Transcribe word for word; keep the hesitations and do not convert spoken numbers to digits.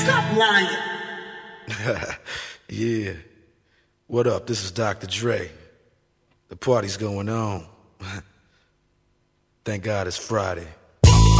stop lying. Yeah. What up? This is Doctor Dre. The party's going on. Thank God it's Friday.